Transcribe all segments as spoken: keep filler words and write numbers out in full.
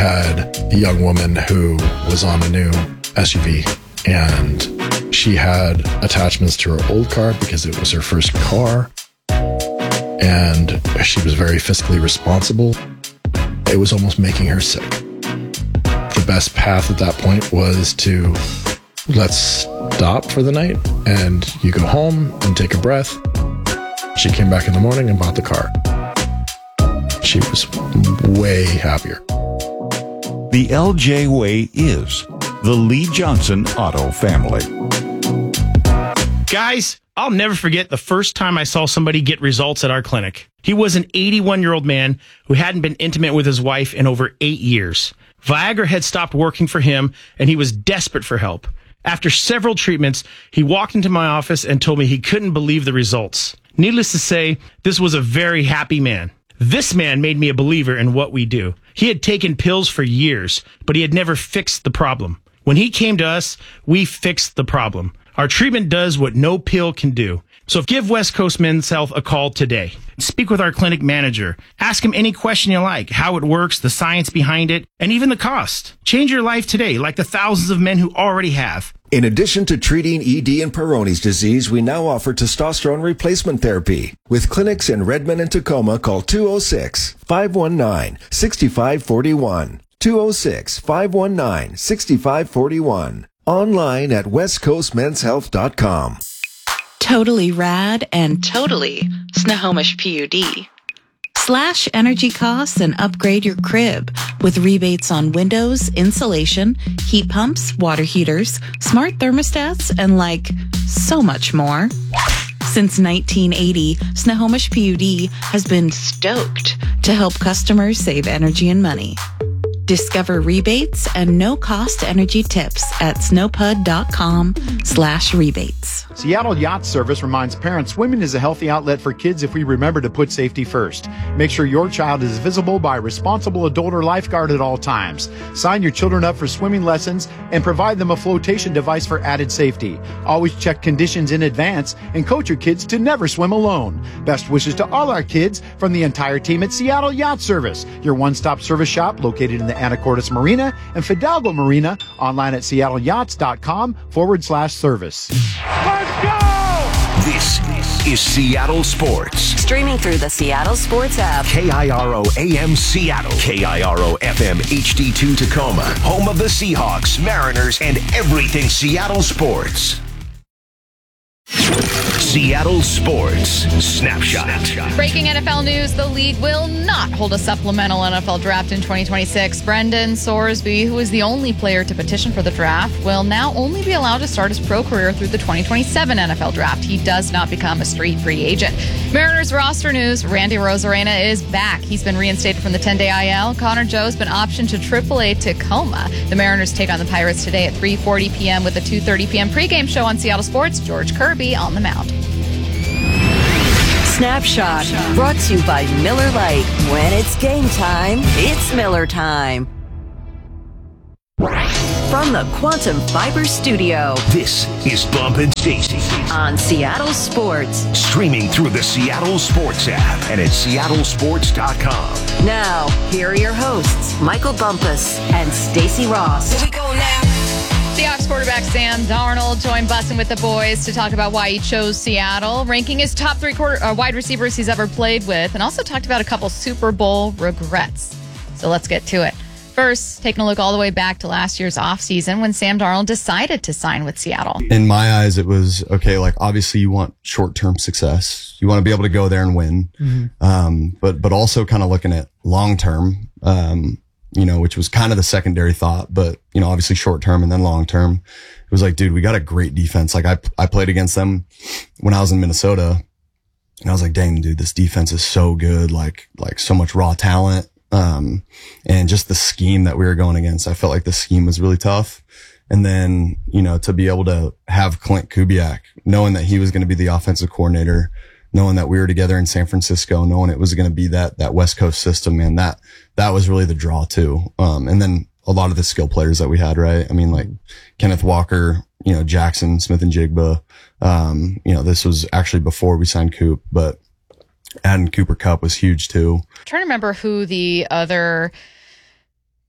had a young woman who was on a new S U V, and she had attachments to her old car because it was her first car, and she was very fiscally responsible. It was almost making her sick. The best path at that point was to, let's stop for the night, and you go home and take a breath. She came back in the morning and bought the car. She was way happier. The L J way is the Lee Johnson Auto family. Guys, I'll never forget the first time I saw somebody get results at our clinic. He was an eighty-one-year-old man who hadn't been intimate with his wife in over eight years. Viagra had stopped working for him, and he was desperate for help. After several treatments, he walked into my office and told me he couldn't believe the results. Needless to say, this was a very happy man. This man made me a believer in what we do. He had taken pills for years, but he had never fixed the problem. When he came to us, we fixed the problem. Our treatment does what no pill can do. So give West Coast Men's Health a call today. Speak with our clinic manager. Ask him any question you like, how it works, the science behind it, and even the cost. Change your life today, like the thousands of men who already have. In addition to treating E D and Peyronie's disease, we now offer testosterone replacement therapy. With clinics in Redmond and Tacoma, call two oh six, five one nine, six five four one. two oh six, five one nine, six five four one. Online at west coast men's health dot com. Totally rad and totally Snohomish P U D. Slash energy costs and upgrade your crib with rebates on windows, insulation, heat pumps, water heaters, smart thermostats, and like so much more. Since nineteen eighty, Snohomish P U D has been stoked to help customers save energy and money. Discover rebates and no-cost energy tips at snowpud.com slash rebates. Seattle Yacht Service reminds parents swimming is a healthy outlet for kids if we remember to put safety first. Make sure your child is visible by a responsible adult or lifeguard at all times. Sign your children up for swimming lessons and provide them a flotation device for added safety. Always check conditions in advance and coach your kids to never swim alone. Best wishes to all our kids from the entire team at Seattle Yacht Service, your one-stop service shop located in the Anacortes Marina and Fidalgo Marina, online at seattle yachts dot com forward slash service. Let's go! This is Seattle Sports. Streaming through the Seattle Sports app. K I R O A M Seattle. K I R O F M H D two Tacoma. Home of the Seahawks, Mariners, and everything Seattle sports. Seattle Sports Snapshot. Breaking N F L news, the league will not hold a supplemental N F L draft in twenty twenty-six. Brendan Sorsby, who is the only player to petition for the draft, will now only be allowed to start his pro career through the twenty twenty-seven N F L draft. He does not become a straight free agent. Mariners roster news, Randy Arozarena is back. He's been reinstated from the ten-day I L. Connor Joe's been optioned to triple A Tacoma. The Mariners take on the Pirates today at three forty p.m. with a two thirty p.m. pregame show on Seattle Sports. George Kirby on the mound. Snapshot, brought to you by Miller Lite. When it's game time, it's Miller time. From the Quantum Fiber Studio, this is Bump and Stacy on Seattle Sports. Streaming through the Seattle Sports app and at seattle sports dot com. Now, here are your hosts, Michael Bumpus and Stacy Ross. Here we go now. Seahawks quarterback Sam Darnold joined Bussin' with the boys to talk about why he chose Seattle, ranking his top three quarter, uh, wide receivers he's ever played with, and also talked about a couple Super Bowl regrets. So let's get to it. First, taking a look all the way back to last year's offseason when Sam Darnold decided to sign with Seattle. In my eyes, it was, okay, like obviously you want short-term success. You want to be able to go there and win. Mm-hmm. Um, but, but also kind of looking at long-term, um, you know, which was kind of the secondary thought, but, you know, obviously short term and then long term. It was like, dude, we got a great defense. Like I, I played against them when I was in Minnesota and I was like, dang, dude, this defense is so good. Like, like so much raw talent. Um, and just the scheme that we were going against. I felt like the scheme was really tough. And then, you know, to be able to have Clint Kubiak, knowing that he was going to be the offensive coordinator, knowing that we were together in San Francisco, knowing it was going to be that, that West Coast system, man, that, that was really the draw too. Um, and then a lot of the skill players that we had, right? I mean, like Kenneth Walker, you know, Jackson, Smith and Jigba. Um, you know, this was actually before we signed Coop, but adding Cooper Kupp was huge too. I'm trying to remember who the other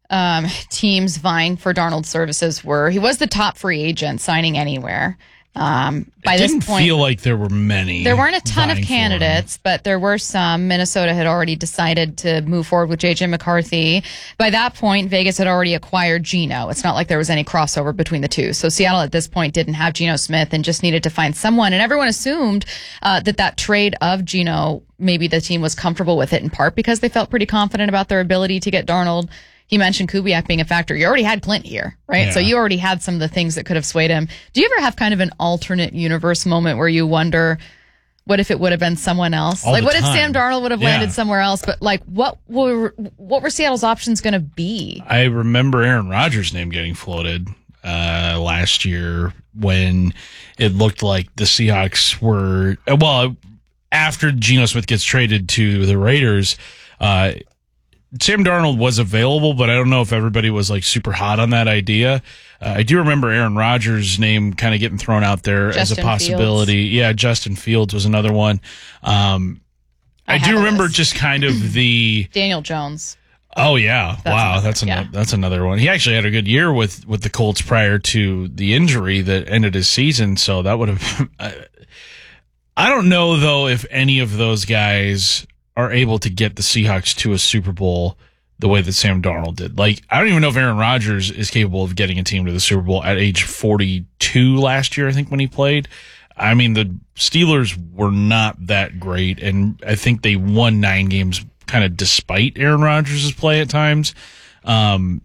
um, teams vying for Darnold's services were. He was the top free agent signing anywhere. Um, by it this didn't point, feel like there were many. There weren't a ton of vying for him. candidates, but there were some. Minnesota had already decided to move forward with J J McCarthy. By that point, Vegas had already acquired Geno. It's not like there was any crossover between the two. So Seattle at this point didn't have Geno Smith and just needed to find someone. And everyone assumed uh, that that trade of Geno, maybe the team was comfortable with it in part because they felt pretty confident about their ability to get Darnold. He mentioned Kubiak being a factor. You already had Clint here, right? Yeah. So you already had some of the things that could have swayed him. Do you ever have kind of an alternate universe moment where you wonder, what if it would have been someone else? All like, the what if time. Sam Darnold would have Yeah. landed somewhere else? But like, what were what were Seattle's options going to be? I remember Aaron Rodgers' name getting floated uh, last year when it looked like the Seahawks were, well, after Geno Smith gets traded to the Raiders, uh, Sam Darnold was available, but I don't know if everybody was like super hot on that idea. Uh, I do remember Aaron Rodgers' name kind of getting thrown out there as a Justin possibility. Fields. Yeah, Justin Fields was another one. Um, I, I do have a remember list. just kind of the. Daniel Jones. Oh yeah! That's wow, another- that's another yeah. that's another one. He actually had a good year with with the Colts prior to the injury that ended his season. So that would have. I don't know though if any of those guys are able to get the Seahawks to a Super Bowl the way that Sam Darnold did. Like, I don't even know if Aaron Rodgers is capable of getting a team to the Super Bowl at age forty-two last year, I think, when he played. I mean, the Steelers were not that great, and I think they won nine games kind of despite Aaron Rodgers' play at times. Um,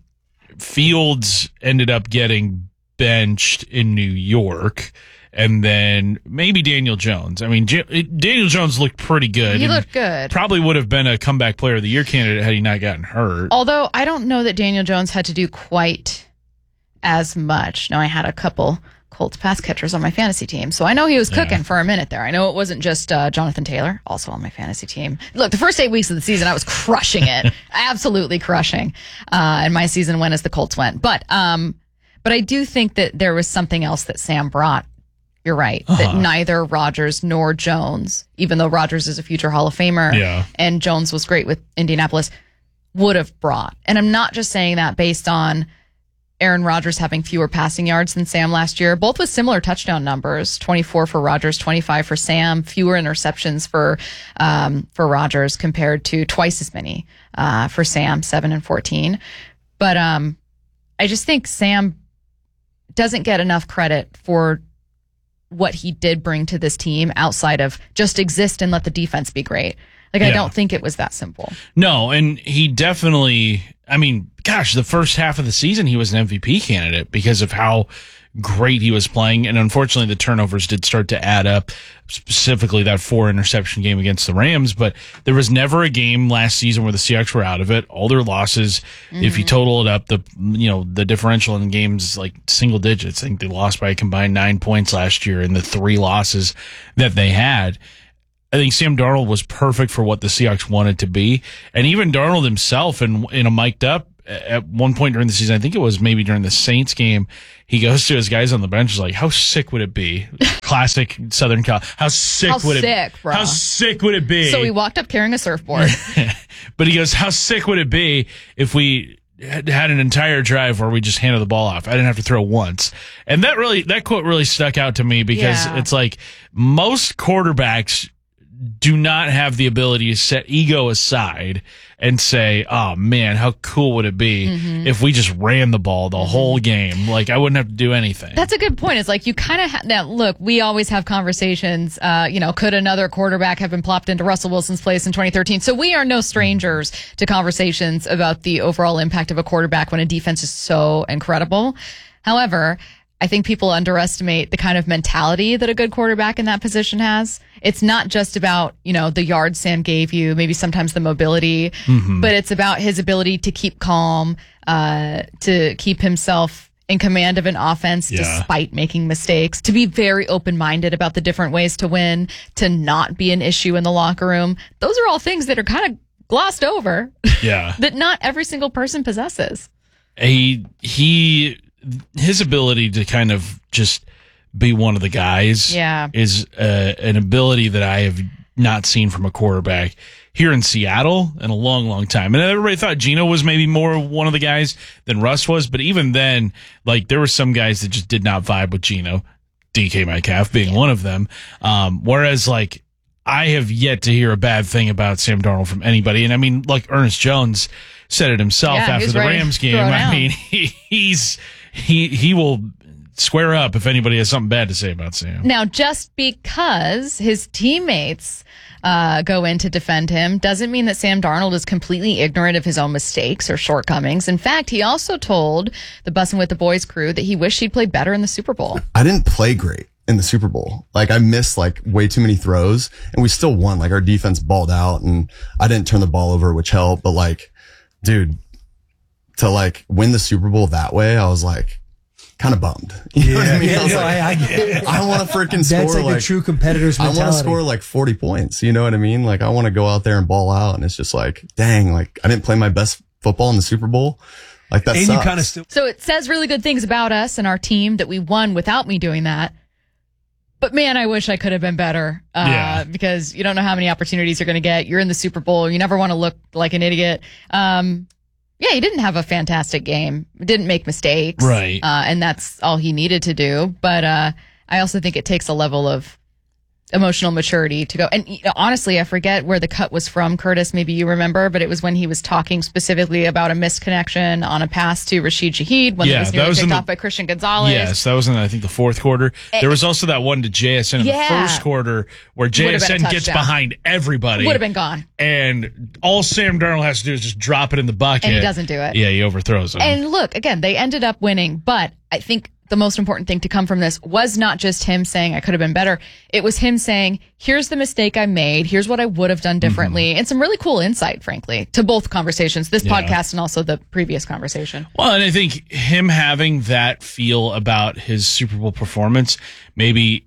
Fields ended up getting benched in New York. And then maybe Daniel Jones. I mean, J- Daniel Jones looked pretty good. He and looked good. Probably would have been a comeback player of the year candidate had he not gotten hurt. Although I don't know that Daniel Jones had to do quite as much. Now, I had a couple Colts pass catchers on my fantasy team, so I know he was cooking Yeah. for a minute there. I know it wasn't just uh, Jonathan Taylor, also on my fantasy team. Look, the first eight weeks of the season, I was crushing it, absolutely crushing, uh, and my season went as the Colts went. But, um, but I do think that there was something else that Sam brought. You're right, Uh-huh. that neither Rodgers nor Jones, even though Rodgers is a future Hall of Famer Yeah. and Jones was great with Indianapolis, would have brought. And I'm not just saying that based on Aaron Rodgers having fewer passing yards than Sam last year, both with similar touchdown numbers, twenty-four for Rodgers, twenty-five for Sam, fewer interceptions for um, for Rodgers compared to twice as many uh, for Sam, seven and fourteen. But um, I just think Sam doesn't get enough credit for what he did bring to this team outside of just exist and let the defense be great. Like, I Yeah. don't think it was that simple. No, and he definitely, I mean, gosh, the first half of the season, he was an M V P candidate because of how great he was playing. And unfortunately, the turnovers did start to add up, specifically that four interception game against the Rams. But there was never a game last season where the Seahawks were out of it. All their losses, mm-hmm. if you total it up, the, you know, the differential in games is like single digits. I think they lost by a combined nine points last year in the three losses that they had. I think Sam Darnold was perfect for what the Seahawks wanted to be. And even Darnold himself in, in a mic'd up at one point during the season, I think it was maybe during the Saints game, he goes to his guys on the bench, is like, how sick would it be? Classic Southern Cal. How sick How would it sick, bro. How sick would it be? So he walked up carrying a surfboard. But he goes, how sick would it be if we had had an entire drive where we just handed the ball off? I didn't have to throw once. And that really, that quote really stuck out to me because Yeah. it's like most quarterbacks do not have the ability to set ego aside and say, oh man, how cool would it be Mhm. if we just ran the ball the whole game? Like, I wouldn't have to do anything. That's a good point. It's like you kind of ha- now look. We always have conversations. Uh, you know, could another quarterback have been plopped into Russell Wilson's place in twenty thirteen? So we are no strangers to conversations about the overall impact of a quarterback when a defense is so incredible. However, I think people underestimate the kind of mentality that a good quarterback in that position has. It's not just about, you know, the yards Sam gave you, maybe sometimes the mobility, Mhm. but it's about his ability to keep calm, uh, to keep himself in command of an offense Yeah. despite making mistakes, to be very open-minded about the different ways to win, to not be an issue in the locker room. Those are all things that are kind of glossed over Yeah. that not every single person possesses. he he his ability to kind of just be one of the guys Yeah. is uh, an ability that I have not seen from a quarterback here in Seattle in a long, long time. And everybody thought Geno was maybe more one of the guys than Russ was, but even then, like, there were some guys that just did not vibe with Geno, D K Metcalf being one of them. Um, whereas, like, I have yet to hear a bad thing about Sam Darnold from anybody. And I mean, like Ernest Jones said it himself Yeah, after the Rams game. I mean, he, he's he he will square up if anybody has something bad to say about Sam. Now, just because his teammates uh, go in to defend him doesn't mean that Sam Darnold is completely ignorant of his own mistakes or shortcomings. In fact, he also told the Bussin' with the Boys crew that he wished he'd played better in the Super Bowl. I didn't play great in the Super Bowl. Like, I missed like way too many throws, and we still won. Like, our defense balled out, and I didn't turn the ball over, which helped. But like, dude, to like win the Super Bowl that way, I was like kind of bummed. You yeah, know what I mean? yeah, I was no, like, I, I get it. I want to freaking score. That's like, like a true competitor's mentality. I want to score like forty points. You know what I mean? Like, I want to go out there and ball out, and it's just like, dang, like I didn't play my best football in the Super Bowl. Like, that and sucks. You kind of still. So it says really good things about us and our team that we won without me doing that. But man, I wish I could have been better. Uh, Yeah. Because you don't know how many opportunities you're going to get. You're in the Super Bowl. You never want to look like an idiot. Um, yeah, he didn't have a fantastic game. Didn't make mistakes. Right. Uh, and that's all he needed to do. But uh, I also think it takes a level of emotional maturity to go. And you know, honestly, I forget where the cut was from, Curtis. Maybe you remember, but it was when he was talking specifically about a missed connection on a pass to Rashid Shaheed when Yeah, it was that nearly was in picked the- off by Christian Gonzalez. Yes, that was in, I think, the fourth quarter. There was also that one to J S N in Yeah. the first quarter where J S N Would've been a gets touchdown. behind everybody. Would have been gone. And all Sam Darnold has to do is just drop it in the bucket. And he doesn't do it. Yeah, he overthrows him. And look, again, they ended up winning, but I think the most important thing to come from this was not just him saying I could have been better. It was him saying, here's the mistake I made. Here's what I would have done differently. And some really cool insight, frankly, to both conversations, this Yeah. podcast and also the previous conversation. Well, and I think him having that feel about his Super Bowl performance maybe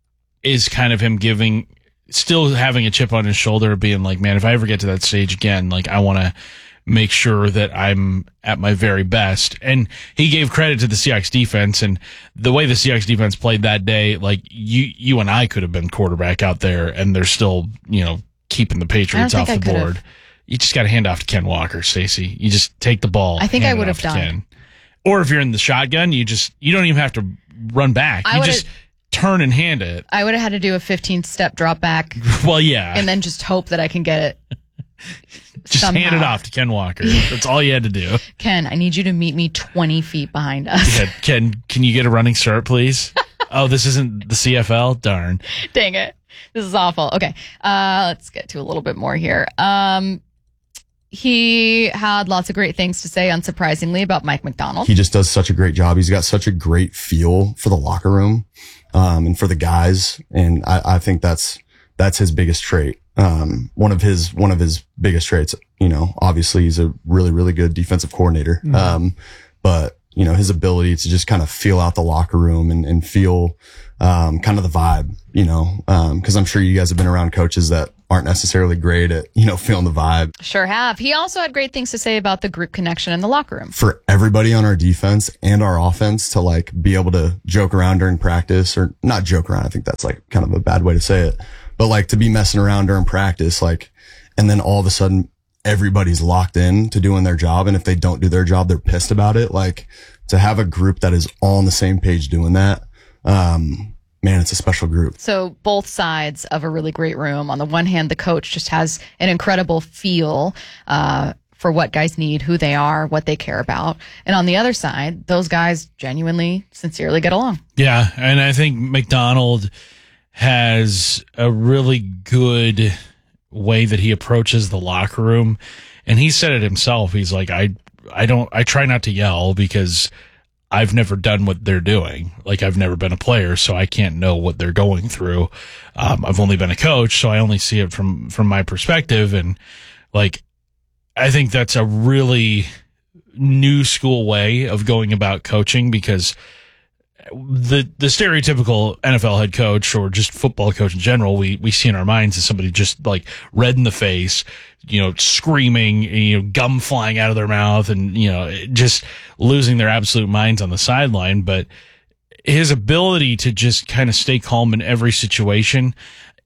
is kind of him giving, still having a chip on his shoulder, being like, man, if I ever get to that stage again, like, I want to make sure that I'm at my very best. And he gave credit to the Seahawks defense, and the way the Seahawks defense played that day, like, you, you and I could have been quarterback out there, and they're still, you know, keeping the Patriots I off don't the think I board. could've. You just got to hand off to Ken Walker, Stacey. You just take the ball. I think hand I it would off have to done. Ken. Or if you're in the shotgun, you just, you don't even have to run back. I You would've- just turn and hand it. I would have had to do a fifteen step drop back Well, yeah. and then just hope that I can get it. Just somehow. hand it off to Ken Walker. That's all you had to do. Ken, I need you to meet me twenty feet behind us. Yeah, Ken, can you get a running start, please? Oh, this isn't the C F L? Darn. Dang it. This is awful. Okay. Uh, let's get to a little bit more here. Um, he had lots of great things to say, unsurprisingly, about Mike McDonald. He just does such a great job. He's got such a great feel for the locker room, um, and for the guys. And I, I think that's, that's his biggest trait. Um, one of his, one of his biggest traits, you know, obviously he's a really, really good defensive coordinator. Mhm. Um, but you know, his ability to just kind of feel out the locker room and, and feel, um, kind of the vibe, you know, um, cause I'm sure you guys have been around coaches that aren't necessarily great at, you know, feeling the vibe. Sure have. He also had great things to say about the group connection in the locker room. For everybody on our defense and our offense to like be able to joke around during practice, or not joke around. I think that's like kind of a bad way to say it, but like to be messing around during practice, like, and then all of a sudden everybody's locked in to doing their job. And if they don't do their job, they're pissed about it. Like, to have a group that is all on the same page doing that, um, man, it's a special group. So both sides of a really great room. On the one hand, the coach just has an incredible feel uh, for what guys need, who they are, what they care about. And on the other side, those guys genuinely, sincerely get along. Yeah, and I think McDonald has a really good way that he approaches the locker room. And he said it himself. He's like, I, I don't, I try not to yell because I've never done what they're doing. Like, I've never been a player, so I can't know what they're going through. Um, I've only been a coach, so I only see it from, from my perspective. And like, I think that's a really new school way of going about coaching, because the the stereotypical N F L head coach or just football coach in general, we we see in our minds as somebody just like red in the face, you know, screaming, you know, gum flying out of their mouth, and you know, just losing their absolute minds on the sideline. But his ability to just kind of stay calm in every situation,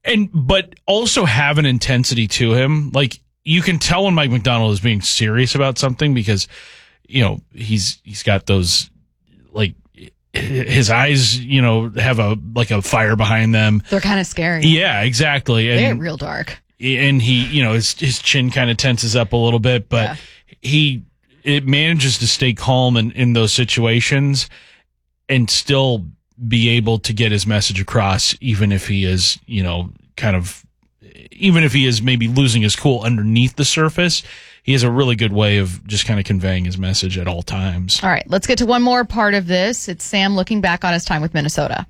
And, but also have an intensity to him. Like, you can tell when Mike Macdonald is being serious about something because, you know, he's, he's got those, like, his eyes, you know, have a, like a fire behind them. They're kind of scary. Yeah, exactly. And, They're real dark. And he, you know, his, his chin kind of tenses up a little bit, but yeah. he, it manages to stay calm in, in those situations and still be able to get his message across, even if he is, you know, kind of, even if he is maybe losing his cool underneath the surface, he has a really good way of just kind of conveying his message at all times. All right, let's get to one more part of this. It's Sam looking back on his time with Minnesota.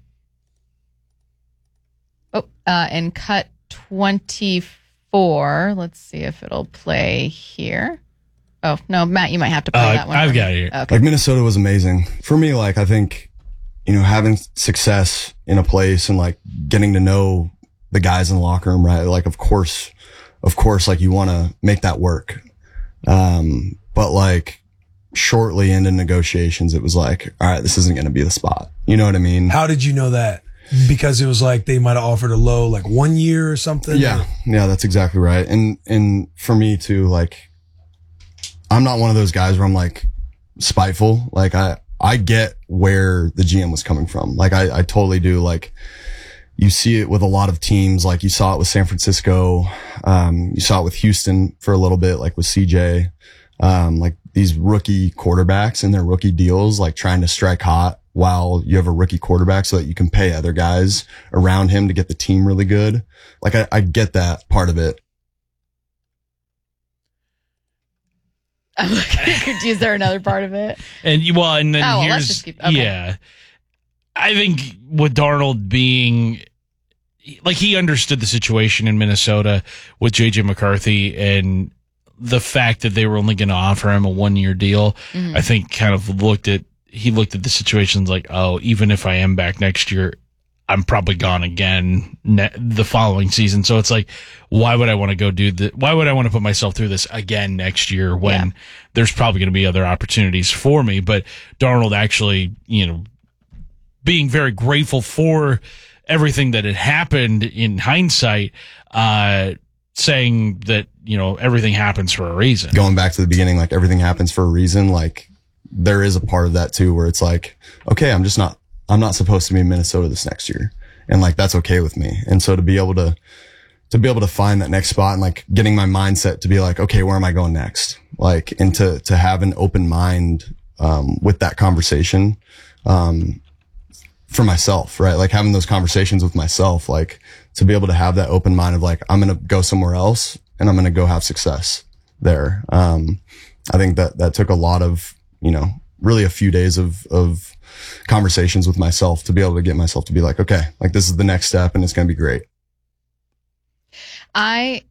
Oh, uh, and cut twenty-four. Let's see if it'll play here. Oh, no, Matt, you might have to play uh, that one. I've got it here. Okay. Like, Minnesota was amazing. For me, like, I think, you know, having success in a place and like getting to know the guys in the locker room, right? Like, of course, of course, like you want to make that work. Um, but like shortly into negotiations, it was like, all right, this isn't going to be the spot. You know what I mean? How did you know that? Because it was like they might have offered a low, like one year or something. Yeah. Yeah, that's exactly right. And, and for me too, like, I'm not one of those guys where I'm like spiteful. Like I, I get where the G M was coming from. Like I, I totally do. Like you see it with a lot of teams. Like you saw it with San Francisco. Um, you saw it with Houston for a little bit, like with C J. Um, like these rookie quarterbacks and their rookie deals, like trying to strike hot while you have a rookie quarterback so that you can pay other guys around him to get the team really good. Like I, I get that part of it. I'm like, is there another part of it? And you, well, and then oh, well, here's, let's just keep, okay. yeah, I think with Darnold being, like, he understood the situation in Minnesota with J J McCarthy and the fact that they were only going to offer him a one year deal. Mm-hmm. I think kind of looked at, he looked at the situations like, oh, even if I am back next year, I'm probably gone again ne- the following season. So it's like, why would I want to go do the, why would I want to put myself through this again next year when yeah. there's probably going to be other opportunities for me? But Darnold actually, you know, being very grateful for everything that had happened in hindsight, uh, saying that, you know, everything happens for a reason. Going back to the beginning, like everything happens for a reason. Like there is a part of that too, where it's like, okay, I'm just not, I'm not supposed to be in Minnesota this next year. And like, that's okay with me. And so to be able to, to be able to find that next spot and like getting my mindset to be like, okay, where am I going next? Like, and to, to have an open mind, um, with that conversation, um, for myself, right? Like having those conversations with myself, like to be able to have that open mind of like, I'm going to go somewhere else and I'm going to go have success there. Um, I think that that took a lot of, you know, really a few days of, of conversations with myself to be able to get myself to be like, okay, like this is the next step and it's going to be great. I,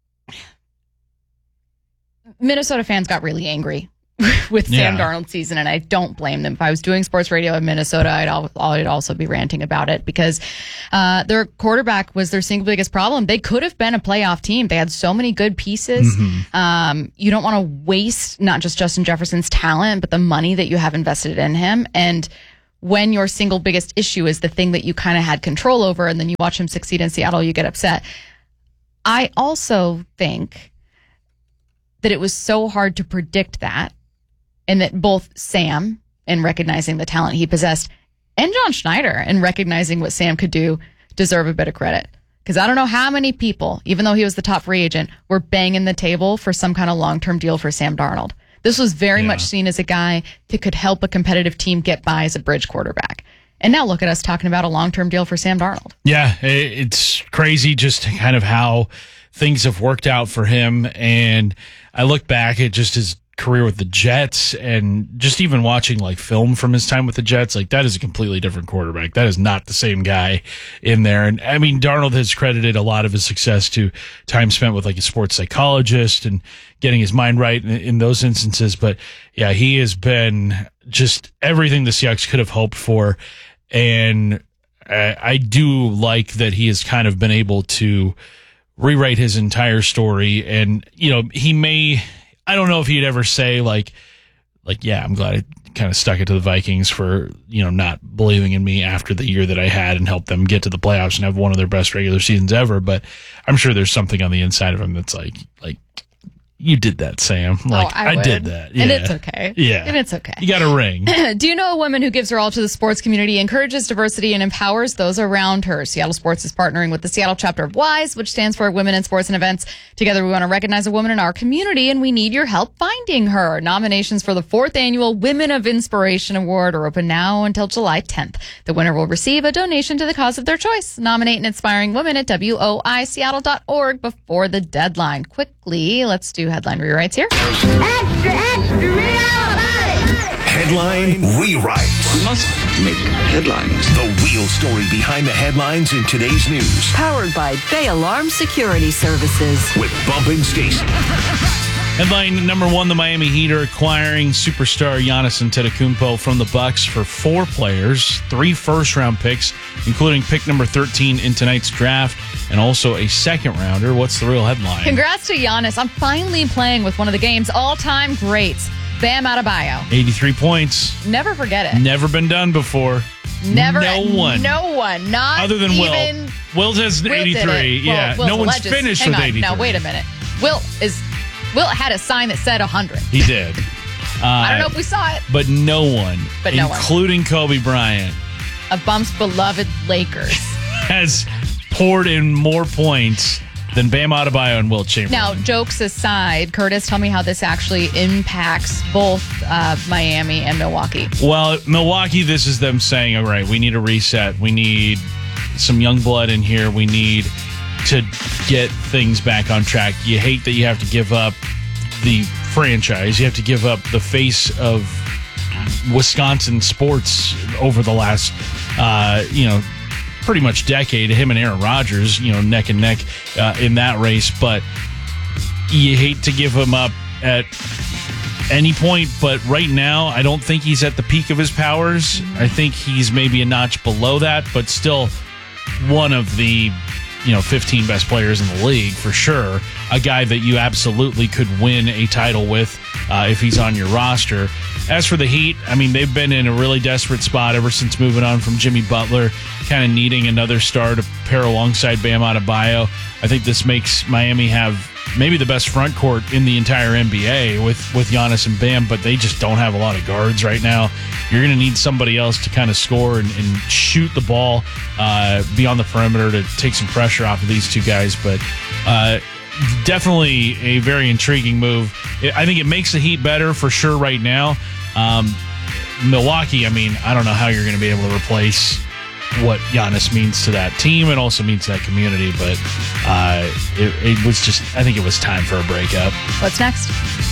Minnesota fans got really angry with Sam Yeah. Darnold's season, and I don't blame them. If I was doing sports radio in Minnesota, I'd, al- I'd also be ranting about it because uh, their quarterback was their single biggest problem. They could have been a playoff team. They had so many good pieces. Mm-hmm. Um, you don't want to waste not just Justin Jefferson's talent, but the money that you have invested in him. And when your single biggest issue is the thing that you kind of had control over, and then you watch him succeed in Seattle, you get upset. I also think that it was so hard to predict that, and that both Sam, in recognizing the talent he possessed, and John Schneider, in recognizing what Sam could do, deserve a bit of credit. Because I don't know how many people, even though he was the top free agent, were banging the table for some kind of long-term deal for Sam Darnold. This was very Yeah. much seen as a guy that could help a competitive team get by as a bridge quarterback. And now look at us talking about a long-term deal for Sam Darnold. Yeah, i- it's crazy just kind of how things have worked out for him. And I look back at just his career with the Jets and just even watching like film from his time with the Jets, like that is a completely different quarterback. That is not the same guy in there. And I mean, Darnold has credited a lot of his success to time spent with like a sports psychologist and getting his mind right in, in those instances. But yeah, he has been just everything the Seahawks could have hoped for. And I, I do like that he has kind of been able to rewrite his entire story. And, you know, he may, I don't know if he'd ever say like, like, yeah, I'm glad I kind of stuck it to the Vikings for, you know, not believing in me after the year that I had and helped them get to the playoffs and have one of their best regular seasons ever. But I'm sure there's something on the inside of him that's like, like, you did that, Sam. Like, oh, I, I did that. Yeah. And it's okay. Yeah. And it's okay. You got a ring. Do you know a woman who gives her all to the sports community, encourages diversity, and empowers those around her? Seattle Sports is partnering with the Seattle chapter of WISE, which stands for Women in Sports and Events. Together, we want to recognize a woman in our community, and we need your help finding her. Nominations for the fourth annual Women of Inspiration Award are open now until July tenth. The winner will receive a donation to the cause of their choice. Nominate an inspiring woman at W O I Seattle dot org before the deadline. Quickly, let's do headline rewrites here. Extra, extra, read all about it. Headline rewrites. We must make headlines. The real story behind the headlines in today's news. Powered by Bay Alarm Security Services. With Bump and Stacy. Headline number one, the Miami Heat are acquiring superstar Giannis Antetokounmpo from the Bucks for four players, three first-round picks, including pick number thirteen in tonight's draft, and also a second-rounder. What's the real headline? Congrats to Giannis. I'm finally playing with one of the game's all-time greats, Bam Adebayo. eighty-three points. Never forget it. Never been done before. Never. No one. No one. Not other than even Will. Will has Wilt eighty-three. Well, yeah. Wilt's no one's alleges. finished Hang with on. eighty-three. Now, wait a minute. Wilt is... Wilt had a sign that said one hundred. He did. Uh, I don't know if we saw it. But no one, But no one. including Kobe Bryant, Of Bump's beloved Lakers. has poured in more points than Bam Adebayo and Wilt Chamberlain. Now, jokes aside, Curtis, tell me how this actually impacts both uh, Miami and Milwaukee. Well, Milwaukee, this is them saying, all right, we need a reset. We need some young blood in here. We need to get things back on track. You hate that you have to give up the franchise. You have to give up the face of Wisconsin sports over the last, uh, you know, pretty much decade. Him and Aaron Rodgers, you know, neck and neck uh, in that race. But you hate to give him up at any point. But right now, I don't think he's at the peak of his powers. I think he's maybe a notch below that, but still one of the, you know, fifteen best players in the league for sure. A guy that you absolutely could win a title with uh, if he's on your roster. As for the Heat, I mean, they've been in a really desperate spot ever since moving on from Jimmy Butler, kind of needing another star to pair alongside Bam Adebayo. I think this makes Miami have maybe the best front court in the entire N B A with, with Giannis and Bam, but they just don't have a lot of guards right now. You're going to need somebody else to kind of score and, and shoot the ball, uh, be on the perimeter to take some pressure off of these two guys. But uh, definitely a very intriguing move. I think it makes the Heat better for sure right now. Um, Milwaukee, I mean, I don't know how you're going to be able to replace what Giannis means to that team and also means to that community, but uh, it, it was just, I think it was time for a breakup. What's next?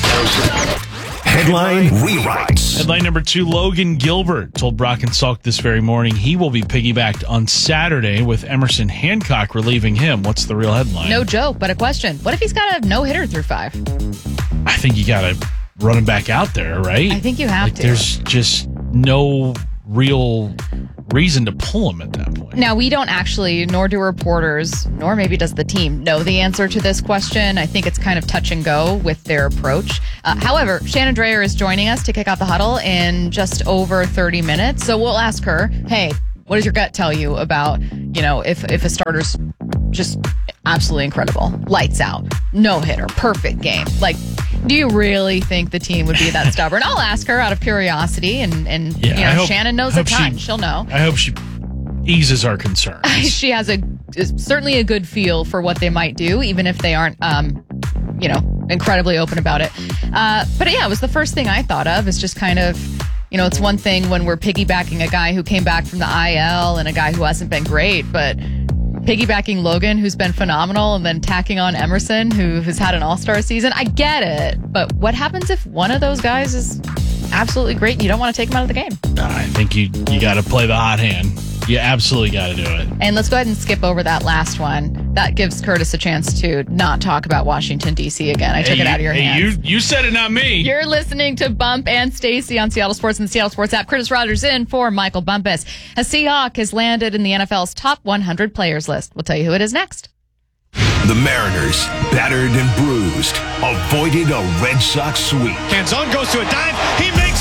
Headline rewrites. Headline number two, Logan Gilbert told Brock and Salk this very morning he will be piggybacked on Saturday with Emerson Hancock relieving him. What's the real headline? No joke, but a question. What if he's got a no-hitter through five? I think you got to run him back out there, right? I think you have like, to. There's just no real reason to pull him at that point. Now, we don't actually, nor do reporters, nor maybe does the team, know the answer to this question. I think it's kind of touch and go with their approach. Uh, however, Shannon Dreyer is joining us to kick out the huddle in just over thirty minutes. So we'll ask her, hey, what does your gut tell you about, you know, if, if a starter's just absolutely incredible, lights out, no hitter, perfect game? Like, do you really think the team would be that stubborn? I'll ask her out of curiosity, and, and Yeah, you know, I hope- Shannon knows I a hope she- ton. She'll know. I hope she eases our concerns. She has a certainly a good feel for what they might do, even if they aren't, um, you know, incredibly open about it. Uh, but yeah, it was the first thing I thought of. It's just kind of, you know, it's one thing when we're piggybacking a guy who came back from the I L and a guy who hasn't been great, but piggybacking Logan, who's been phenomenal, and then tacking on Emerson, who has had an all-star season. I get it, but what happens if one of those guys is absolutely great and you don't want to take him out of the game? I think you you got to play the hot hand. You absolutely got to do it. And let's go ahead and skip over that last one. That gives Curtis a chance to not talk about Washington, D C again. I took Hey, it out of your hey, hands. You, you said it, not me. You're listening to Bump and Stacy on Seattle Sports and the Seattle Sports app. Curtis Rogers in for Michael Bumpus. A Seahawk has landed in the N F L's top one hundred players list. We'll tell you who it is next. The Mariners, battered and bruised, avoided a Red Sox sweep. Canzone goes to a dive. He makes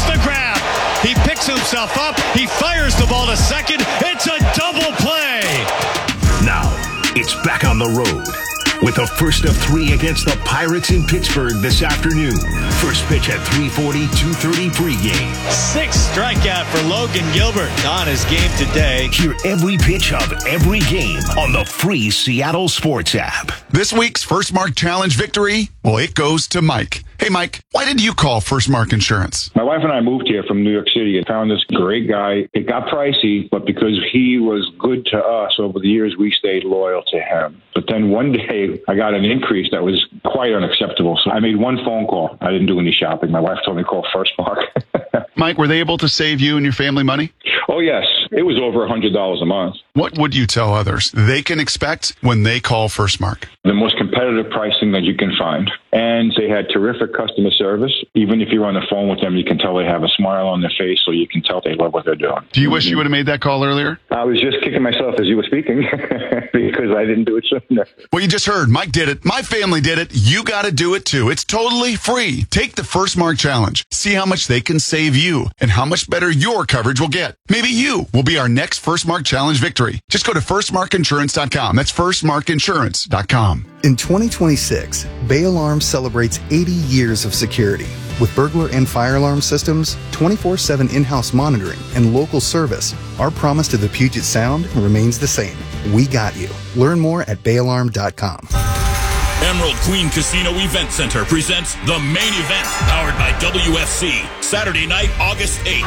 picks himself up. He fires the ball to second. It's a double play. Now, it's back on the road with the first of three against the Pirates in Pittsburgh this afternoon. First pitch at three forty, two thirty pregame. Sixth strikeout for Logan Gilbert on his game today. Hear every pitch of every game on the free Seattle Sports app. This week's First Mark Challenge victory, well, it goes to Mike. Hey, Mike, why did you call First Mark Insurance? My wife and I moved here from New York City and found this great guy. It got pricey, but because he was good to us over the years, we stayed loyal to him. But then one day I got an increase that was quite unacceptable. So I made one phone call. I didn't do any shopping. My wife told me to call First Mark. Mike, were they able to save you and your family money? Oh, yes. It was over one hundred dollars a month. What would you tell others they can expect when they call First Mark? The most competitive pricing that you can find. And they had terrific customer service. Even if you're on the phone with them, you can tell they have a smile on their face, so you can tell they love what they're doing. Do you wish you would have made that call earlier? I was just kicking myself as you were speaking because I didn't do it sooner. Well, you just heard. Mike did it. My family did it. You got to do it too. It's totally free. Take the First Mark Challenge. See how much they can save you and how much better your coverage will get. Maybe you will be our next First Mark Challenge victory. Just go to first mark insurance dot com. That's first mark insurance dot com. In twenty twenty-six, Bay Alarm celebrates eighty years of security. With burglar and fire alarm systems, twenty-four seven in-house monitoring, and local service, our promise to the Puget Sound remains the same. We got you. Learn more at bay alarm dot com. Emerald Queen Casino Event Center presents the main event, powered by W F C, Saturday night, August eighth.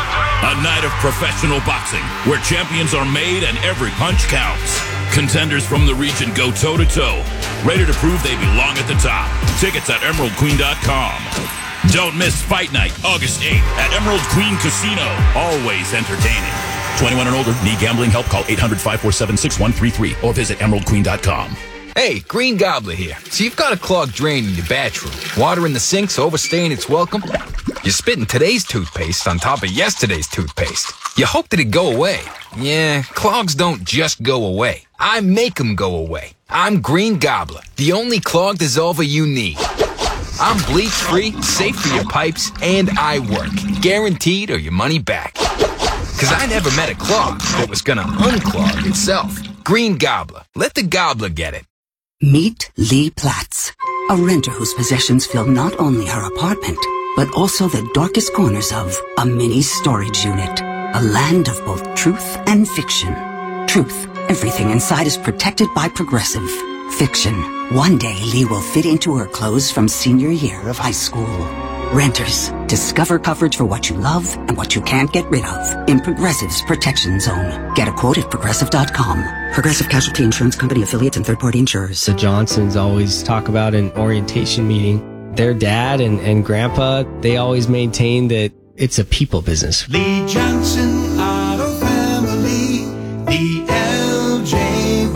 A night of professional boxing, where champions are made and every punch counts. Contenders from the region go toe-to-toe, ready to prove they belong at the top. Tickets at emerald queen dot com. Don't miss Fight Night, August eighth at Emerald Queen Casino. Always entertaining. twenty-one and older, need gambling help? Call eight hundred, five four seven, six one three three or visit emerald queen dot com. Hey, Green Gobbler here. So you've got a clogged drain in your bathroom. Water in the sink's overstaying its welcome. You're spitting today's toothpaste on top of yesterday's toothpaste. You hope that it go away. Yeah, clogs don't just go away. I make them go away. I'm Green Gobbler, the only clog dissolver you need. I'm bleach-free, safe for your pipes, and I work. Guaranteed or your money back. Because I never met a clog that was gonna unclog itself. Green Gobbler. Let the gobbler get it. Meet Lee Platts, a renter whose possessions fill not only her apartment, but also the darkest corners of a mini storage unit. A land of both truth and fiction. Truth, everything inside is protected by Progressive. Fiction, one day Lee will fit into her clothes from senior year of high school. Renters, discover coverage for what you love and what you can't get rid of in Progressive's Protection Zone. Get a quote at progressive dot com. Progressive Casualty Insurance Company affiliates and third-party insurers. The Johnsons always talk about an orientation meeting. Their dad and, and grandpa, they always maintain that it's a people business. Lee Johnson Auto Family, the L J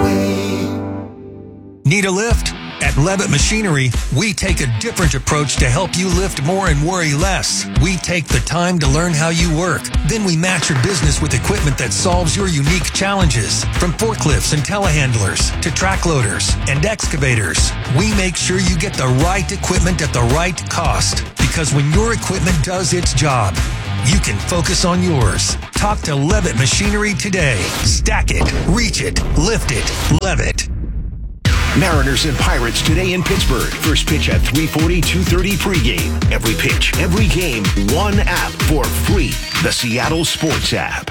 way. Need a lift? At Levitt Machinery, we take a different approach to help you lift more and worry less. We take the time to learn how you work. Then we match your business with equipment that solves your unique challenges. From forklifts and telehandlers to track loaders and excavators, we make sure you get the right equipment at the right cost. Because when your equipment does its job, you can focus on yours. Talk to Levitt Machinery today. Stack it, reach it, lift it, Levitt. Mariners and Pirates today in Pittsburgh. First pitch at three forty, two thirty pregame. Every pitch, every game, one app for free. The Seattle Sports app.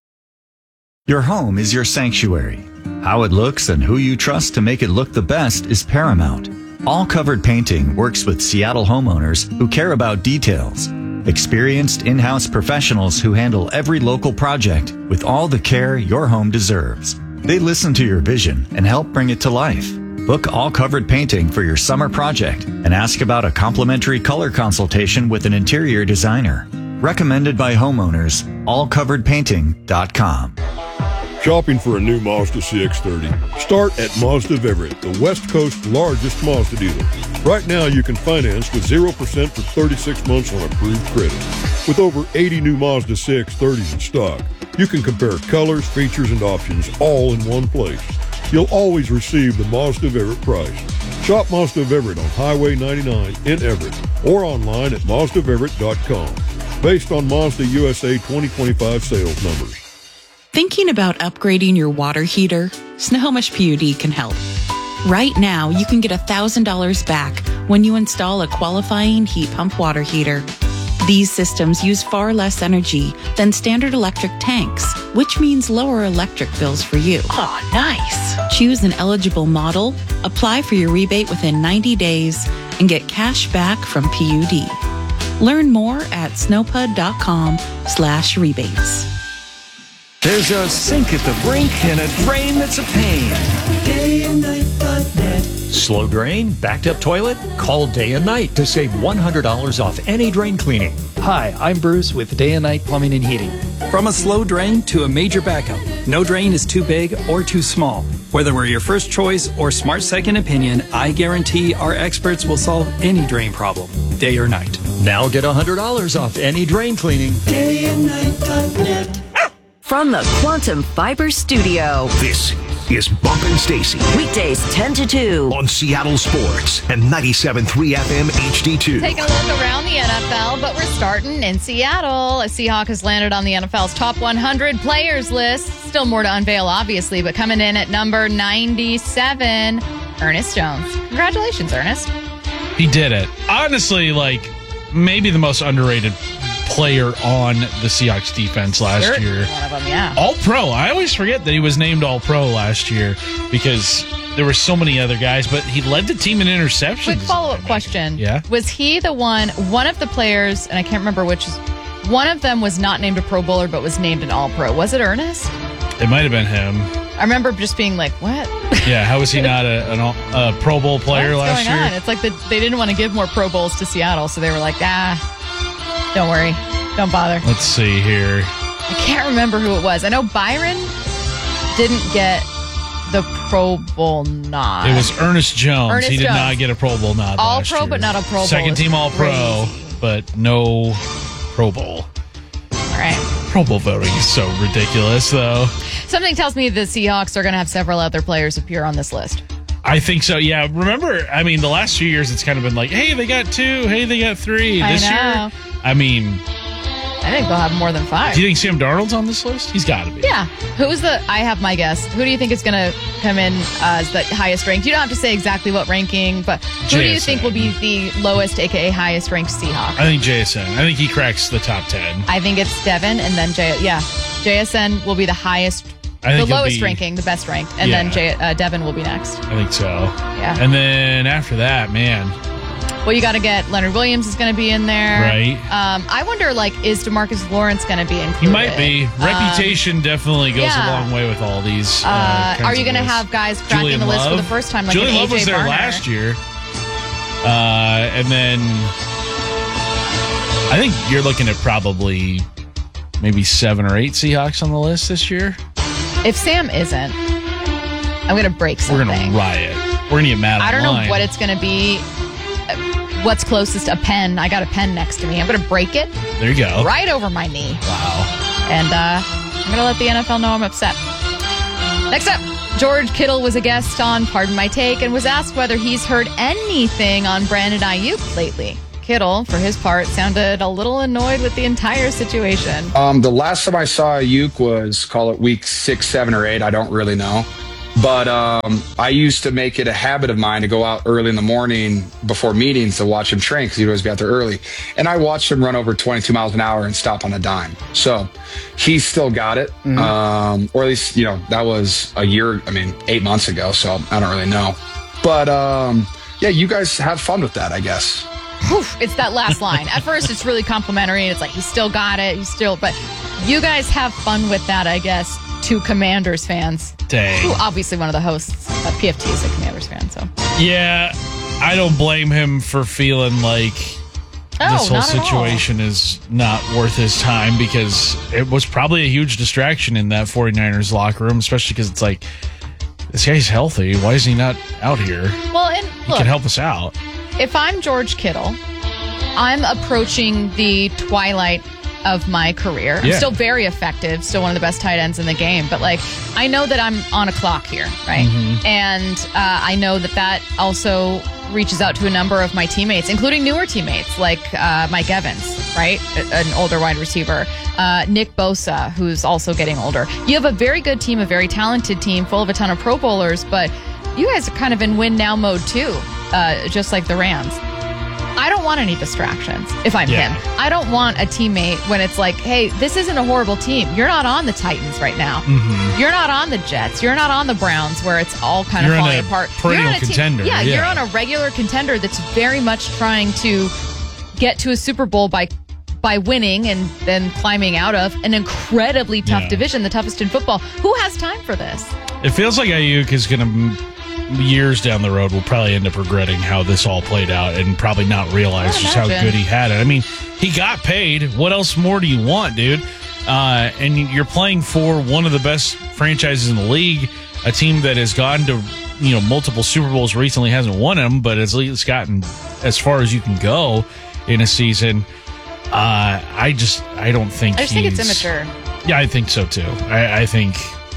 Your home is your sanctuary. How it looks and who you trust to make it look the best is paramount. All Covered Painting works with Seattle homeowners who care about details. Experienced in-house professionals who handle every local project with all the care your home deserves. They listen to your vision and help bring it to life. Book All Covered Painting for your summer project and ask about a complimentary color consultation with an interior designer. Recommended by homeowners. all covered painting dot com. Shopping for a new Mazda C X thirty? Start at Mazda of Everett, the West Coast's largest Mazda dealer. Right now you can finance with zero percent for thirty-six months on approved credit. With over eighty new Mazda C X thirties in stock, you can compare colors, features, and options all in one place. You'll always receive the Mazda of Everett price. Shop Mazda of Everett on Highway ninety-nine in Everett or online at mazda of everett dot com. based on Mazda U S A twenty twenty-five sales numbers. Thinking about upgrading your water heater? Snohomish P U D can help. Right now, you can get one thousand dollars back when you install a qualifying heat pump water heater. These systems use far less energy than standard electric tanks, which means lower electric bills for you. Oh, nice. Choose an eligible model, apply for your rebate within ninety days, and get cash back from P U D. Learn more at snowpud.com slash rebates. There's a sink at the brink and a drain that's a pain. day and night dot net. Slow drain? Backed up toilet? Call Day and Night to save one hundred dollars off any drain cleaning. Hi, I'm Bruce with Day and Night Plumbing and Heating. From a slow drain to a major backup, no drain is too big or too small. Whether we're your first choice or smart second opinion, I guarantee our experts will solve any drain problem, day or night. Now get one hundred dollars off any drain cleaning. day and night dot net. From the Quantum Fiber Studio. This is Bumpin' Stacy. Weekdays ten to two. On Seattle Sports and ninety-seven point three F M H D two. Taking a look around the N F L, but we're starting in Seattle. A Seahawk has landed on the N F L's top one hundred players list. Still more to unveil, obviously, but coming in at number ninety-seven, Ernest Jones. Congratulations, Ernest. He did it. Honestly, like, maybe the most underrated player on the Seahawks defense last Sure, year. one of them, yeah. All-Pro. I always forget that he was named All-Pro last year because there were so many other guys, but he led the team in interceptions. Quick follow-up question. Yeah? Was he the one, one of the players, and I can't remember which, is, one of them was not named a Pro Bowler but was named an All-Pro. Was it Ernest? It might have been him. I remember just being like, what? Yeah, how was he not a, an, all- a Pro Bowl player What's last going year? on? It's like the, they didn't want to give more Pro Bowls to Seattle, so they were like, ah, don't worry. Don't bother. Let's see here. I can't remember who it was. I know Byron didn't get the Pro Bowl nod. It was Ernest Jones. Ernest he did Jones. not get a Pro Bowl nod All last Pro, year. but not a Pro Bowl. Second team All Pro, but no Pro Bowl. All right. Pro Bowl voting is so ridiculous, though. Something tells me the Seahawks are going to have several other players appear on this list. I think so, yeah. Remember, I mean, the last few years, it's kind of been like, hey, they got two, hey, they got three. I This know. year, I mean, I think they'll have more than five. do you think Sam Darnold's on this list? He's got to be. Yeah. Who's the, I have my guess. Who do you think is going to come in uh, as the highest ranked? You don't have to say exactly what ranking, but who do you J S N. think will be the lowest, a k a highest ranked Seahawk? I think J S N. I think he cracks the top ten. I think it's Devin and then J. Yeah. J S N will be the highest, I the think he'll lowest be- ranking, the best ranked, and Yeah. then J, uh, Devin will be next. I think so. Yeah. And then after that, man, Well, you got to get Leonard Williams is going to be in there. Right. Um, I wonder, like, is DeMarcus Lawrence going to be included? he might be. Um, Reputation definitely goes yeah. a long way with all these. Uh, Uh, kinds are you of going to lists. have guys cracking Julian the list for Love? the first time? Like Julian an Love A J was there Barner? last year. Uh, and then I think you're looking at probably maybe seven or eight Seahawks on the list this year. If Sam isn't, I'm going to break something. We're going to riot. We're going to get mad I don't online. know what it's going to be. Uh, What's closest? A pen. I got a pen next to me. I'm going to break it There you go. right over my knee. Wow. And uh, I'm going to let the N F L know I'm upset. Next up, George Kittle was a guest on Pardon My Take and was asked whether he's heard anything on Brandon Ayuk lately. Kittle, for his part, sounded a little annoyed with the entire situation. Um, the last time I saw Ayuk was, call it week six, seven, or eight. I don't really know. But um, I used to make it a habit of mine to go out early in the morning before meetings to watch him train because he'd always be out there early. And I watched him run over twenty-two miles an hour and stop on a dime. So he's still got it. Mhm. Um, or at least, you know, that was a year, I mean, eight months ago. So I don't really know. But um, yeah, you guys have fun with that, I guess. Oof, it's that last line. At first, it's really complimentary. And it's like, he's still got it. He's still, but you guys have fun with that, I guess, to Commanders fans. Dang. Who obviously one of the hosts at P F T is a Commanders fan, so. Yeah, I don't blame him for feeling like Oh, this whole not at all. situation is not worth his time because it was probably a huge distraction in that 49ers locker room, especially because it's like, this guy's healthy. Why is he not out here? Well, and He look, can help us out. if I'm George Kittle, I'm approaching the twilight of my career. I'm Yeah. still very effective, still one of the best tight ends in the game, but like I know that I'm on a clock here, right? Mhm. And uh, I know that that also reaches out to a number of my teammates, including newer teammates like uh, Mike Evans. right? An older wide receiver. Uh, Nick Bosa, who's also getting older. You have a very good team, a very talented team, full of a ton of Pro Bowlers, but you guys are kind of in win-now mode too, uh, just like the Rams. I don't want any distractions if I'm Yeah. him. I don't want a teammate when it's like, hey, this isn't a horrible team. You're not on the Titans right now. Mm-hmm. You're not on the Jets. You're not on the Browns where it's all kind You're of on falling a apart. perennial You're on a team- contender, yeah, yeah. you're on a regular contender that's very much trying to get to a Super Bowl by by winning and then climbing out of an incredibly tough Yeah. division, the toughest in football. Who has time for this? It feels like Ayuk is going to, years down the road, will probably end up regretting how this all played out and probably not realize I'd just how imagine. good he had it. I mean, he got paid. What else more do you want, dude? Uh, and you're playing for one of the best franchises in the league, a team that has gone to, you know, multiple Super Bowls recently, hasn't won them, but has at least gotten as far as you can go in a season. Uh, I just, I don't think I just think it's he's- immature. Yeah, I think so too. I, I think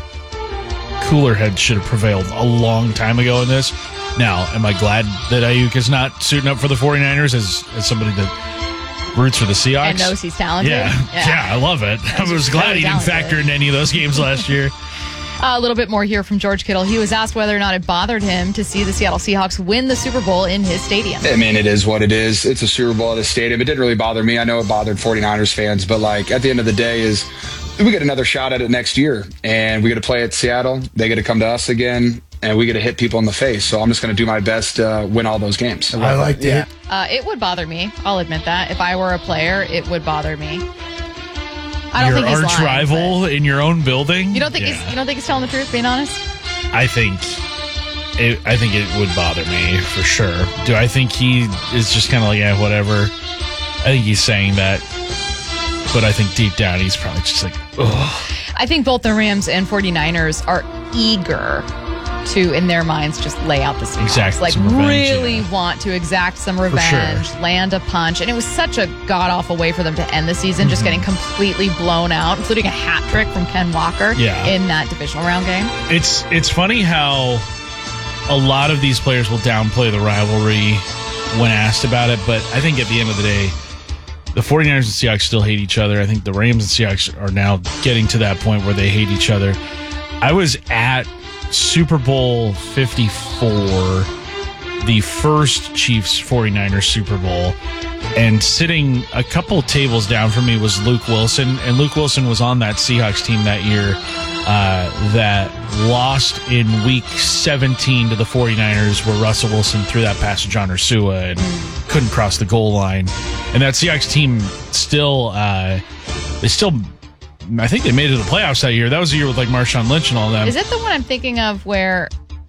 cooler heads should have prevailed a long time ago in this. Now, am I glad that Ayuk is not suiting up for the 49ers as, as somebody that roots for the Seahawks? And knows he's talented. Yeah, yeah, I love it. I was glad he didn't factor into any of those games last year. Uh, a little bit more here from George Kittle. He was asked whether or not it bothered him to see the Seattle Seahawks win the Super Bowl in his stadium. I mean, it is what it is. It's a Super Bowl at a stadium. It didn't really bother me. I know it bothered 49ers fans, but like at the end of the day is we get another shot at it next year, and we get to play at Seattle. They get to come to us again, and we get to hit people in the face. So I'm just going to do my best to win all those games. I like that. Uh, it would bother me. I'll admit that. If I were a player, it would bother me. I don't Your think he's arch lying, rival in your own building. You don't think Yeah. he's you don't think he's telling the truth, being honest? I think it, I think it would bother me for sure. Do I think he is just kind of like, yeah, whatever? I think he's saying that, but I think deep down he's probably just like, ugh. I think both the Rams and 49ers are eager to, in their minds, just lay out the Seahawks. Exact Like, some revenge, really want to exact some revenge, land a punch. And it was such a god-awful way for them to end the season, just getting completely blown out, including a hat trick from Ken Walker Yeah. in that divisional round game. It's it's funny how a lot of these players will downplay the rivalry when asked about it, but I think at the end of the day, the 49ers and Seahawks still hate each other. I think the Rams and Seahawks are now getting to that point where they hate each other. I was at Super Bowl fifty-four, the first Chiefs 49ers Super Bowl, and sitting a couple tables down from me was Luke Wilson, and Luke Wilson was on that Seahawks team that year uh, that lost in week seventeen to the 49ers, where Russell Wilson threw that pass to John Ursua and couldn't cross the goal line. And that Seahawks team still, uh, they still, I think they made it to the playoffs that year. That was the year with like Marshawn Lynch and all them. Is it the one I'm thinking of where...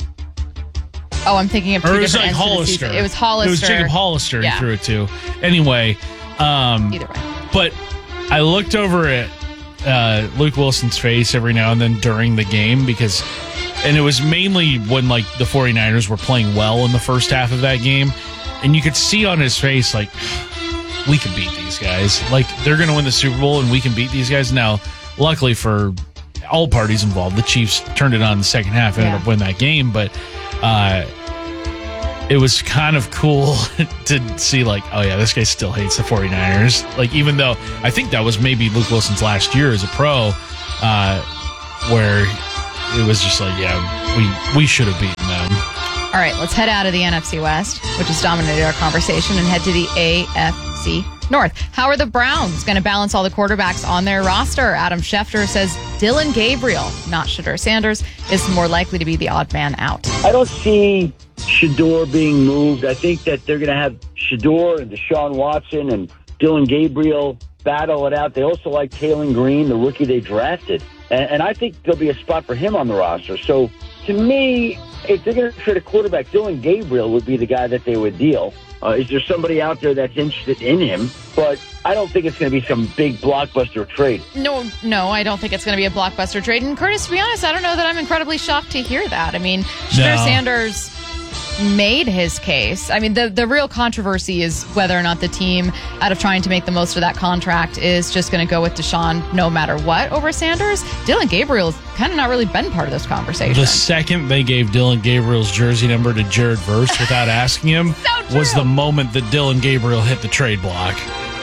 Oh, I'm thinking of two Or it was different like ends to the Hollister. season. It was Hollister. It was Jacob Hollister Yeah. he threw it to. Anyway, um, Either way. but I looked over at uh, Luke Wilson's face every now and then during the game because, and it was mainly when like the 49ers were playing well in the first half of that game, and you could see on his face like, we can beat these guys. Like they're going to win the Super Bowl and we can beat these guys. Now, luckily for all parties involved, the Chiefs turned it on in the second half, ended Yeah. up winning that game, but uh, it was kind of cool to see like, oh yeah, this guy still hates the 49ers. Like, even though I think that was maybe Luke Wilson's last year as a pro, uh, where it was just like, yeah, we, we should have beaten them. All right, let's head out of the N F C West, which has dominated our conversation, and head to the A F C North. How are the Browns going to balance all the quarterbacks on their roster? Adam Schefter says Dylan Gabriel, not Shedeur Sanders, is more likely to be the odd man out. I don't see Shedeur being moved. I think that they're going to have Shedeur and Deshaun Watson and Dylan Gabriel battle it out. They also like Taylor Green, the rookie they drafted. And, and I think there'll be a spot for him on the roster. So to me, if they're going to trade a quarterback, Dylan Gabriel would be the guy that they would deal. Uh, is there somebody out there that's interested in him? But I don't think it's going to be some big blockbuster trade. No, no, I don't think it's going to be a blockbuster trade. And Curtis, to be honest, I don't know that I'm incredibly shocked to hear that. I mean, Shedeur No. Sanders made his case. I mean, the, the real controversy is whether or not the team, out of trying to make the most of that contract, is just going to go with Deshaun no matter what over Sanders. Dylan Gabriel has kind of not really been part of this conversation. The second they gave Dylan Gabriel's jersey number to Jared Verse without asking him So was true. the moment that Dylan Gabriel hit the trade block.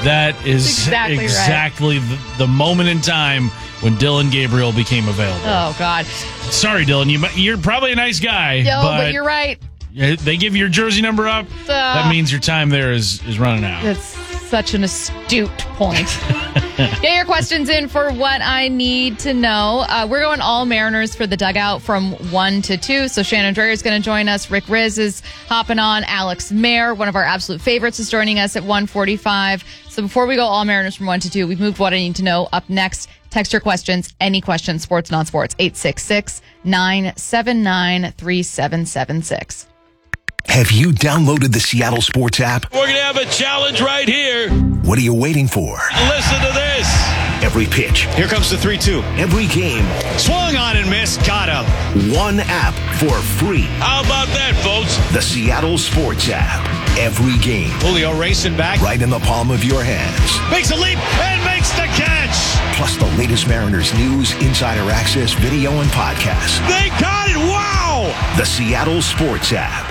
That is exactly right. exactly the, the moment in time when Dylan Gabriel became available. Oh, God. Sorry, Dylan. You, you're probably a nice guy. Yo, but, but you're right. They give your jersey number up. Uh, that means your time there is, is running out. That's such an astute point. Get your questions in for what I need to know. Uh, we're going all Mariners for the dugout from one to two. So Shannon Dreyer is going to join us. Rick Riz is hopping on. Alex Mayer, one of our absolute favorites, is joining us at one forty-five. So before we go all Mariners from one to two, we've moved what I need to know up next. Text your questions, any questions, sports, non-sports, eight six six, nine seven nine, three seven seven six. Have you downloaded the Seattle Sports app? We're going to have a challenge right here. What are you waiting for? Listen to this. Every pitch. Here comes the three two. Every game. Swung on and missed. Got him. One app for free. How about that, folks? The Seattle Sports app. Every game. Julio racing back. Right in the palm of your hands. Makes a leap and makes the catch. Plus the latest Mariners news, insider access, video, and podcasts. They got it. Wow. The Seattle Sports app.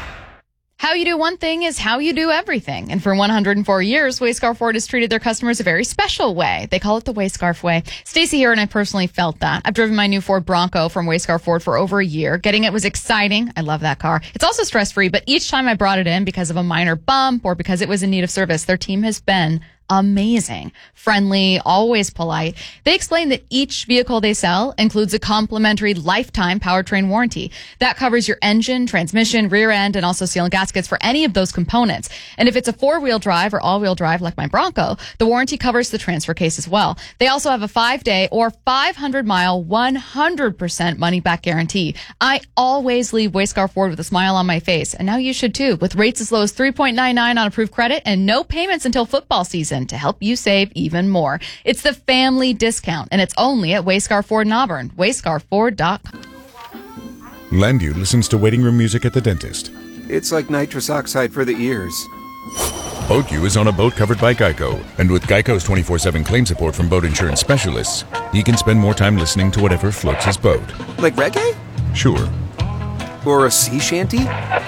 How you do one thing is how you do everything. And for one hundred four years, Wayscarf Ford has treated their customers a very special way. They call it the Wayscarf way. Stacey here and I personally felt that. I've driven my new Ford Bronco from Wayscarf Ford for over a year. Getting it was exciting. I love that car. It's also stress-free, but each time I brought it in because of a minor bump or because it was in need of service, their team has been amazing, friendly, always polite. They explain that each vehicle they sell includes a complimentary lifetime powertrain warranty. That covers your engine, transmission, rear end, and also seal and gaskets for any of those components. And if it's a four-wheel drive or all-wheel drive like my Bronco, the warranty covers the transfer case as well. They also have a five-day or five hundred mile, one hundred percent money-back guarantee. I always leave Wayscarf Ford with a smile on my face, and now you should too, with rates as low as three point nine nine on approved credit and no payments until football season to help you save even more. It's the family discount, and it's only at Wayscarf Ford in Auburn. Wayscarf Ford dot com. Landu listens to waiting room music at the dentist. It's like nitrous oxide for the ears. BoatU is on a boat covered by Geico, and with Geico's twenty-four seven claim support from boat insurance specialists, he can spend more time listening to whatever floats his boat. Like reggae? Sure. Or a sea shanty?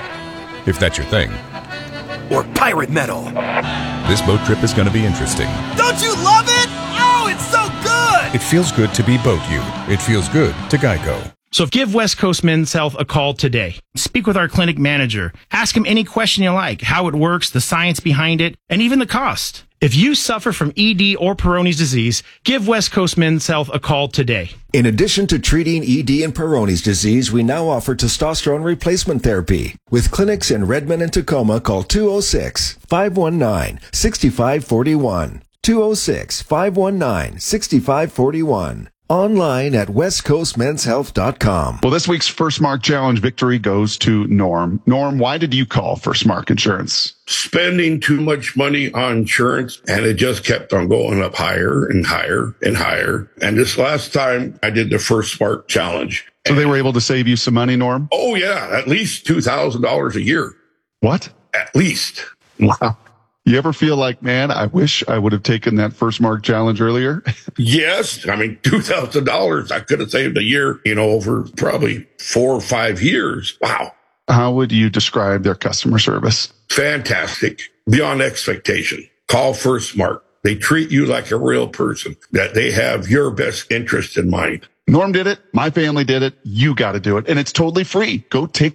If that's your thing. Or pirate metal. This boat trip is going to be interesting. Don't you love it? Oh, it's so good! It feels good to be BoatU. It feels good to Geico. So give West Coast Men's Health a call today. Speak with our clinic manager. Ask him any question you like, how it works, the science behind it, and even the cost. If you suffer from E D or Peyronie's disease, give West Coast Men's Health a call today. In addition to treating E D and Peyronie's disease, we now offer testosterone replacement therapy. With clinics in Redmond and Tacoma, call two oh six, five one nine, six five four one. two oh six, five one nine, six five four one. Online at west coast men's health dot com. Well, this week's First Mark Challenge victory goes to Norm. Norm, why did you call First Mark Insurance? Spending too much money on insurance, and it just kept on going up higher and higher and higher. And this last time I did the First Mark Challenge. So they were able to save you some money, Norm? Oh, yeah, at least two thousand dollars a year. What? At least. Wow. You ever feel like, man, I wish I would have taken that First Mark Challenge earlier? Yes. I mean, two thousand dollars I could have saved a year, you know, over probably four or five years. Wow. How would you describe their customer service? Fantastic. Beyond expectation. Call First Mark. They treat you like a real person, that they have your best interest in mind. Norm did it. My family did it. You got to do it. And it's totally free. Go take